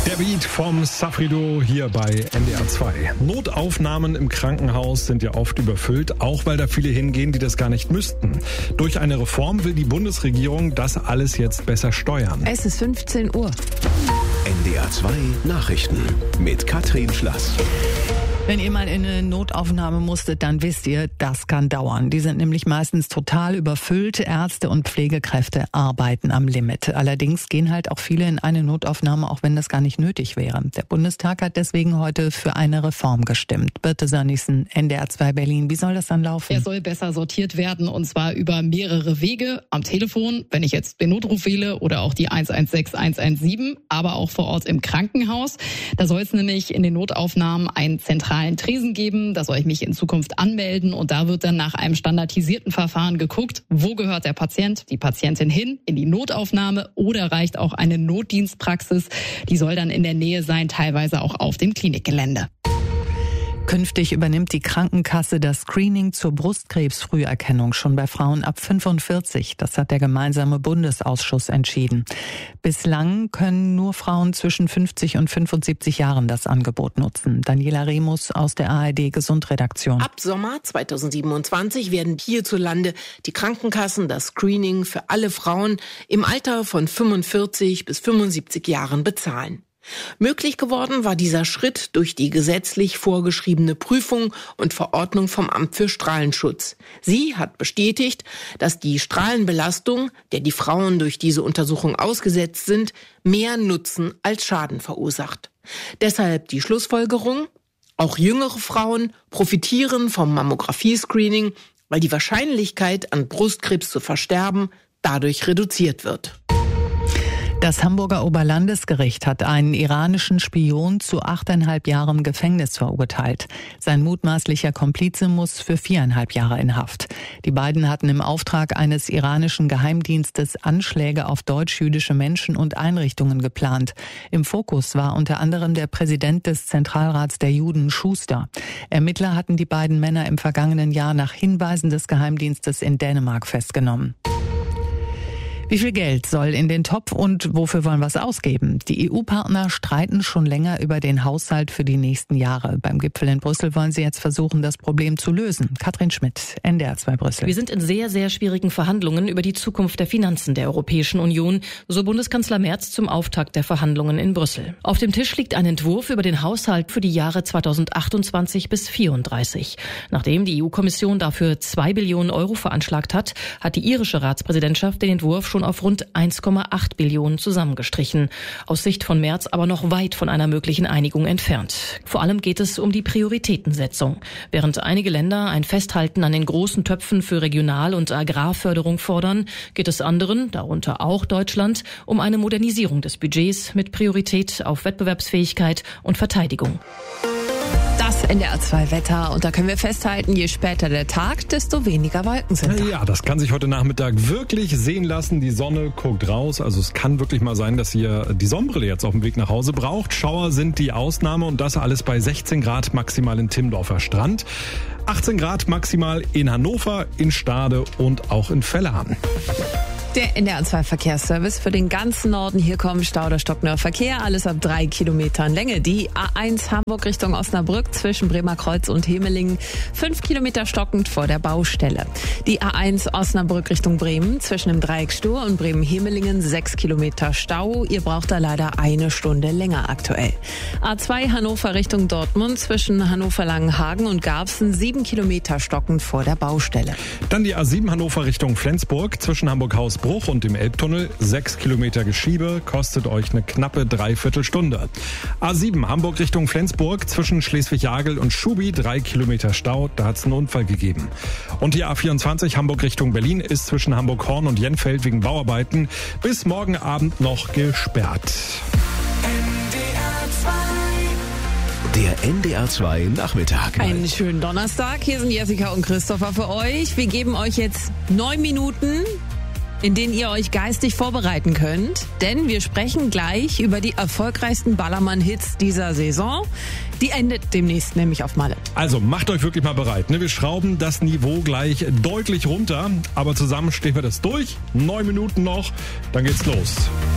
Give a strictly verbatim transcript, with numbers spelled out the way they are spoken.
Der Beat vom Safrido hier bei N D R zwei. Notaufnahmen im Krankenhaus sind ja oft überfüllt, auch weil da viele hingehen, die das gar nicht müssten. Durch eine Reform will die Bundesregierung das alles jetzt besser steuern. Es ist fünfzehn Uhr. N D R zwei Nachrichten mit Katrin Schlass. Wenn ihr mal in eine Notaufnahme musstet, dann wisst ihr, das kann dauern. Die sind nämlich meistens total überfüllt. Ärzte und Pflegekräfte arbeiten am Limit. Allerdings gehen halt auch viele in eine Notaufnahme, auch wenn das gar nicht nötig wäre. Der Bundestag hat deswegen heute für eine Reform gestimmt. Birte Sönnigsen, N D R zwei Berlin. Wie soll das dann laufen? Er soll besser sortiert werden, und zwar über mehrere Wege. Am Telefon, wenn ich jetzt den Notruf wähle, oder auch die eins eins sechs, eins eins sieben, aber auch vor Ort im Krankenhaus. Da soll es nämlich in den Notaufnahmen einen zentralen Tresen geben. Da soll ich mich in Zukunft anmelden, und da wird dann nach einem standardisierten Verfahren geguckt, wo gehört der Patient, die Patientin hin, in die Notaufnahme, oder reicht auch eine Notdienstpraxis. Die soll dann in der Nähe sein, teilweise auch auf dem Klinikgelände. Künftig übernimmt die Krankenkasse das Screening zur Brustkrebsfrüherkennung schon bei Frauen ab fünfundvierzig. Das hat der gemeinsame Bundesausschuss entschieden. Bislang können nur Frauen zwischen fünfzig und fünfundsiebzig Jahren das Angebot nutzen. Daniela Remus aus der A R D Gesundredaktion. Ab Sommer zweitausendsiebenundzwanzig werden hierzulande die Krankenkassen das Screening für alle Frauen im Alter von fünfundvierzig bis fünfundsiebzig Jahren bezahlen. Möglich geworden war dieser Schritt durch die gesetzlich vorgeschriebene Prüfung und Verordnung vom Amt für Strahlenschutz. Sie hat bestätigt, dass die Strahlenbelastung, der die Frauen durch diese Untersuchung ausgesetzt sind, mehr Nutzen als Schaden verursacht. Deshalb die Schlussfolgerung: Auch jüngere Frauen profitieren vom Mammographie-Screening, weil die Wahrscheinlichkeit, an Brustkrebs zu versterben, dadurch reduziert wird. Das Hamburger Oberlandesgericht hat einen iranischen Spion zu achteinhalb Jahren Gefängnis verurteilt. Sein mutmaßlicher Komplize muss für viereinhalb Jahre in Haft. Die beiden hatten im Auftrag eines iranischen Geheimdienstes Anschläge auf deutsch-jüdische Menschen und Einrichtungen geplant. Im Fokus war unter anderem der Präsident des Zentralrats der Juden, Schuster. Ermittler hatten die beiden Männer im vergangenen Jahr nach Hinweisen des Geheimdienstes in Dänemark festgenommen. Wie viel Geld soll in den Topf und wofür wollen wir es ausgeben? Die E U-Partner streiten schon länger über den Haushalt für die nächsten Jahre. Beim Gipfel in Brüssel wollen sie jetzt versuchen, das Problem zu lösen. Katrin Schmidt, N D R zwei Brüssel. Wir sind in sehr, sehr schwierigen Verhandlungen über die Zukunft der Finanzen der Europäischen Union, so Bundeskanzler Merz zum Auftakt der Verhandlungen in Brüssel. Auf dem Tisch liegt ein Entwurf über den Haushalt für die Jahre zweitausendachtundzwanzig bis vierunddreißig. Nachdem die E U-Kommission dafür zwei Billionen Euro veranschlagt hat, hat die irische Ratspräsidentschaft den Entwurf schon auf rund eins Komma acht Billionen zusammengestrichen. Aus Sicht von Merz aber noch weit von einer möglichen Einigung entfernt. Vor allem geht es um die Prioritätensetzung. Während einige Länder ein Festhalten an den großen Töpfen für Regional- und Agrarförderung fordern, geht es anderen, darunter auch Deutschland, um eine Modernisierung des Budgets mit Priorität auf Wettbewerbsfähigkeit und Verteidigung. Das N D R zwei Wetter, und da können wir festhalten, je später der Tag, desto weniger Wolken sind da. Ja, das kann sich heute Nachmittag wirklich sehen lassen. Die Sonne guckt raus, also es kann wirklich mal sein, dass ihr die Sonnenbrille jetzt auf dem Weg nach Hause braucht. Schauer sind die Ausnahme, und das alles bei sechzehn Grad maximal in Timmendorfer Strand, achtzehn Grad maximal in Hannover, in Stade und auch in Vellerhahn. Der N D R zwei Verkehrsservice für den ganzen Norden. Hier kommen Stau oder stockender Verkehr, alles ab drei Kilometern Länge. Die A eins Hamburg Richtung Osnabrück zwischen Bremerkreuz und Hemelingen, fünf Kilometer stockend vor der Baustelle. Die A eins Osnabrück Richtung Bremen zwischen dem Dreieck Stur und Bremen-Hemelingen, sechs Kilometer Stau. Ihr braucht da leider eine Stunde länger aktuell. A zwei Hannover Richtung Dortmund zwischen Hannover-Langenhagen und Garbsen, sieben Kilometer stockend vor der Baustelle. Dann die A sieben Hannover Richtung Flensburg zwischen Hamburg-Haus Bruch und dem Elbtunnel, sechs Kilometer Geschiebe, kostet euch eine knappe Dreiviertelstunde. A sieben Hamburg Richtung Flensburg zwischen Schleswig-Jagel und Schubi, drei Kilometer Stau, da hat es einen Unfall gegeben. Und die A vierundzwanzig Hamburg Richtung Berlin ist zwischen Hamburg-Horn und Jenfeld wegen Bauarbeiten bis morgen Abend noch gesperrt. Der N D R zwei Nachmittag. Einen schönen Donnerstag. Hier sind Jessica und Christopher für euch. Wir geben euch jetzt neun Minuten, in denen ihr euch geistig vorbereiten könnt. Denn wir sprechen gleich über die erfolgreichsten Ballermann-Hits dieser Saison. Die endet demnächst nämlich auf Malle. Also macht euch wirklich mal bereit. Ne? Wir schrauben das Niveau gleich deutlich runter. Aber zusammen stehen wir das durch. Neun Minuten noch, dann geht's los.